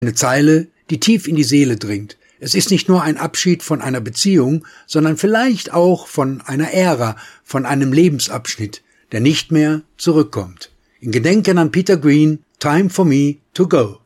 Eine Zeile, die tief in die Seele dringt. Es ist nicht nur ein Abschied von einer Beziehung, sondern vielleicht auch von einer Ära, von einem Lebensabschnitt, der nicht mehr zurückkommt. In Gedenken an Peter Green, Time for Me to Go.